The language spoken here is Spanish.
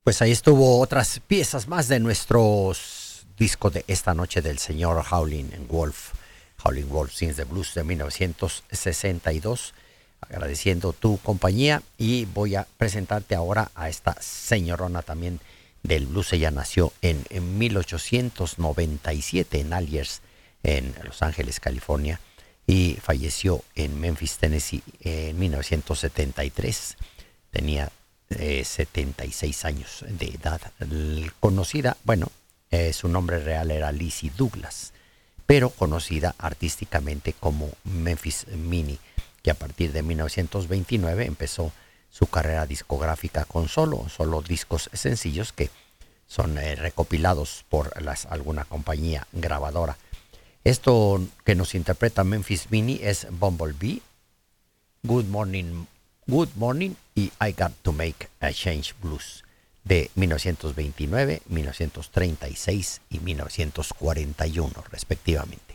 Pues ahí estuvo otras piezas más de nuestros discos de esta noche del señor Howlin' Wolf Sings the Blues de 1962. Agradeciendo tu compañía y voy a presentarte ahora a esta señorona también del blues. Ella nació en 1897 en Algiers, en Los Ángeles, California, y falleció en Memphis, Tennessee en 1973. Tenía 76 años de edad. Conocida, bueno, su nombre real era Lizzie Douglas, pero conocida artísticamente como Memphis Minnie, que a partir de 1929 empezó su carrera discográfica con solo discos sencillos que son recopilados por alguna compañía grabadora. Esto que nos interpreta Memphis Minnie es Bumblebee, Good Morning, Good Morning y I Got to Make a Change Blues de 1929, 1936 y 1941 respectivamente.